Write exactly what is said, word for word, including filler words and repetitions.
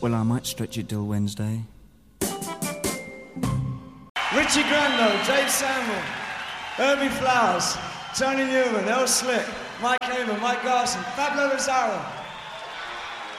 Well, I might stretch it till Wednesday. Richie Grando, Dave Samuel, Herbie Flowers, Tony Newman, El Slick, Mike Hamer, Mike Garson, Pablo Lazaro.